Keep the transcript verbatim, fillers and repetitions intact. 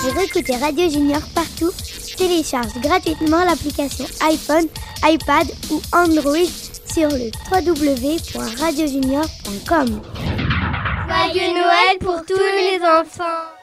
Pour écouter Radio Junior partout, télécharge gratuitement l'application iPhone, iPad ou Android sur le w w w point radio junior point com. Joyeux Noël pour tous les enfants!